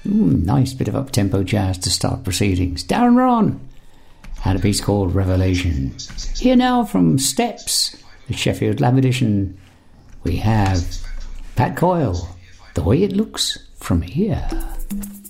Nice bit of up-tempo jazz to start proceedings. Darren Ron had a piece called Revelation. Here now from Steps, the Sheffield Lab edition, we have Pat Coyle, The Way It Looks From Here.